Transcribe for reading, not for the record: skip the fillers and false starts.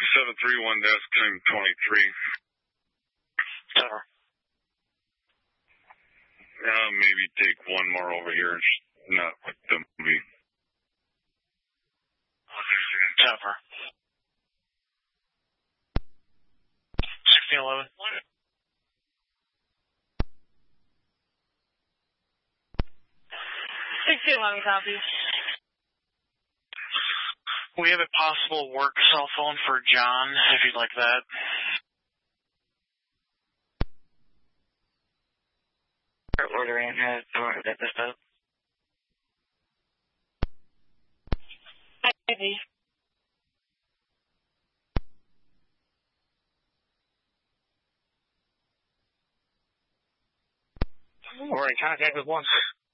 731 desk, time 23. Tower. Maybe take one more over here. Not with the movie. Tower. 1611. 1611 copy. We have a possible work cell phone for John, if you'd like that. Ordering at this boat. Ivy. We're in contact with one.